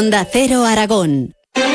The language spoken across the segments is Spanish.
Onda Cero Aragón.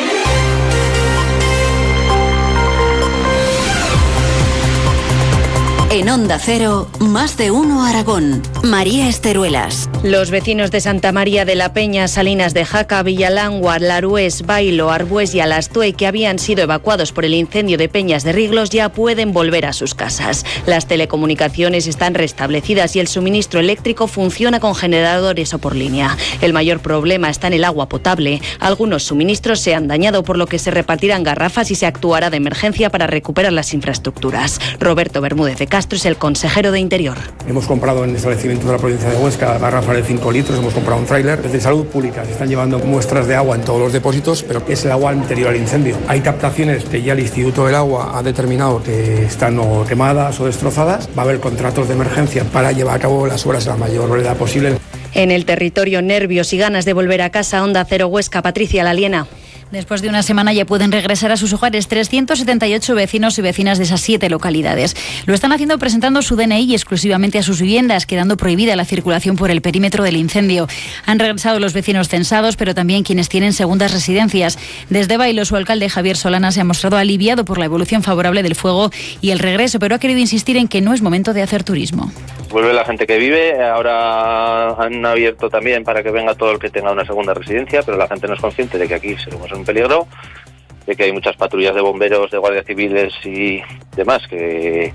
En Onda Cero, Más de Uno Aragón. María Esteruelas. Los vecinos de Santa María de la Peña, Salinas de Jaca, Villalangua, Larués, Bailo, Arbués y Alastue, que habían sido evacuados por el incendio de Peñas de Riglos, ya pueden volver a sus casas. Las telecomunicaciones están restablecidas y el suministro eléctrico funciona con generadores o por línea. El mayor problema está en el agua potable. Algunos suministros se han dañado, por lo que se repartirán garrafas y se actuará de emergencia para recuperar las infraestructuras. Roberto Bermúdez de Castro es el consejero de Interior. Hemos comprado en establecimientos de la provincia de Huesca garrafas de 5 litros, hemos comprado un tráiler. Desde Salud Pública se están llevando muestras de agua en todos los depósitos, pero es el agua anterior al incendio. Hay captaciones que ya el Instituto del Agua ha determinado que están o quemadas o destrozadas. Va a haber contratos de emergencia para llevar a cabo las obras a la mayor brevedad posible. En el territorio, nervios y ganas de volver a casa. Onda Cero Huesca, Patricia Laliena. Después de una semana ya pueden regresar a sus hogares 378 vecinos y vecinas de esas 7 localidades. Lo están haciendo presentando su DNI exclusivamente a sus viviendas, quedando prohibida la circulación por el perímetro del incendio. Han regresado los vecinos censados, pero también quienes tienen segundas residencias. Desde Bailo, su alcalde Javier Solana se ha mostrado aliviado por la evolución favorable del fuego y el regreso, pero ha querido insistir en que no es momento de hacer turismo. Vuelve la gente que vive, ahora han abierto también para que venga todo el que tenga una segunda residencia, pero la gente no es consciente de que aquí seguimos en peligro, de que hay muchas patrullas de bomberos, de guardias civiles y demás que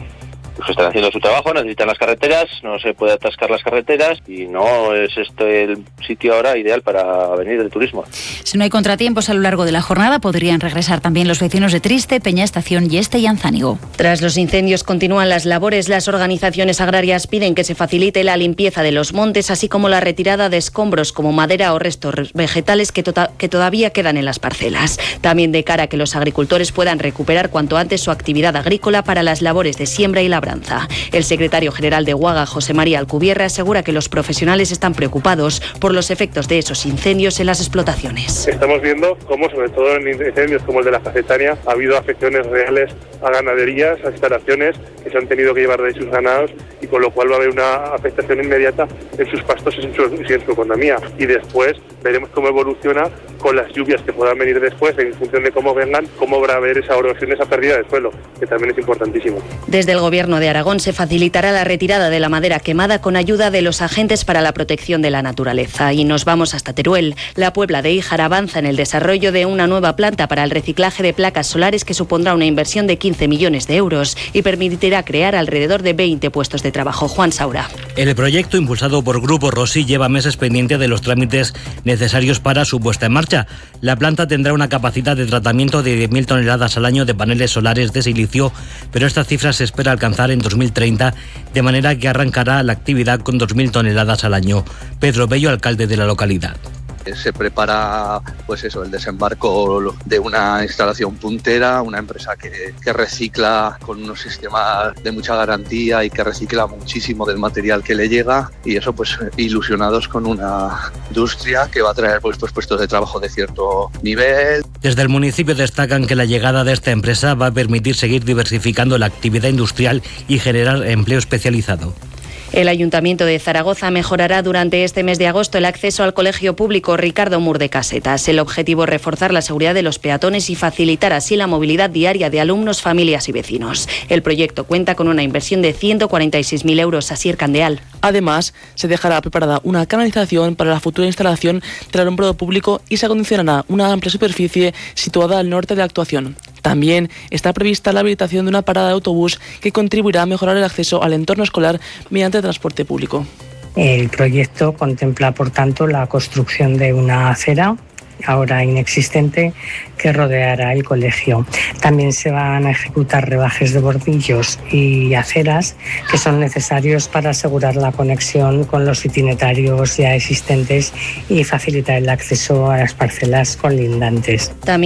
están haciendo su trabajo, necesitan las carreteras, no se puede atascar las carreteras y no es este el sitio ahora ideal para venir del turismo. Si no hay contratiempos a lo largo de la jornada, podrían regresar también los vecinos de Triste, Peña Estación, Yeste y Anzánigo. Tras los incendios continúan las labores. Las organizaciones agrarias piden que se facilite la limpieza de los montes, así como la retirada de escombros como madera o restos vegetales que todavía quedan en las parcelas. También de cara a que los agricultores puedan recuperar cuanto antes su actividad agrícola para las labores de siembra y labranza. El secretario general de UAGA, José María Alcubierre, asegura que los profesionales están preocupados por los efectos de esos incendios en las explotaciones. Estamos viendo cómo, sobre todo en incendios como el de la Cacetania, ha habido afecciones reales a ganaderías, a instalaciones que se han tenido que llevar de sus ganados, y con lo cual va a haber una afectación inmediata en sus pastos y en su economía. Y después veremos cómo evoluciona con las lluvias que puedan venir después, en función de cómo vengan, cómo va a haber esa erosión, esa pérdida de suelo, que también es importantísimo. Desde el Gobierno de Aragón se facilitará la retirada de la madera quemada con ayuda de los agentes para la protección de la naturaleza. Y nos vamos hasta Teruel. La Puebla de Híjar avanza en el desarrollo de una nueva planta para el reciclaje de placas solares que supondrá una inversión de 15 millones de euros y permitirá crear alrededor de 20 puestos de trabajo. Juan Saura. El proyecto, impulsado por Grupo Rossi, lleva meses pendiente de los trámites necesarios para su puesta en marcha. La planta tendrá una capacidad de tratamiento de 10.000 toneladas al año de paneles solares de silicio, pero esta cifra se espera alcanzar en 2030, de manera que arrancará la actividad con 2.000 toneladas al año. Pedro Bello, alcalde de la localidad. Se prepara el desembarco de una instalación puntera, una empresa que recicla con unos sistemas de mucha garantía y que recicla muchísimo del material que le llega, y eso ilusionados con una industria que va a traer puestos de trabajo de cierto nivel. Desde el municipio destacan que la llegada de esta empresa va a permitir seguir diversificando la actividad industrial y generar empleo especializado. El Ayuntamiento de Zaragoza mejorará durante este mes de agosto el acceso al colegio público Ricardo Mur de Casetas. El objetivo es reforzar la seguridad de los peatones y facilitar así la movilidad diaria de alumnos, familias y vecinos. El proyecto cuenta con una inversión de 146.000 euros. Asier Candeal. Además, se dejará preparada una canalización para la futura instalación del alumbrado público y se acondicionará una amplia superficie situada al norte de la actuación. También está prevista la habilitación de una parada de autobús que contribuirá a mejorar el acceso al entorno escolar mediante transporte público. El proyecto contempla, por tanto, la construcción de una acera ahora inexistente que rodeará el colegio. También se van a ejecutar rebajes de bordillos y aceras que son necesarios para asegurar la conexión con los itinerarios ya existentes y facilitar el acceso a las parcelas colindantes. También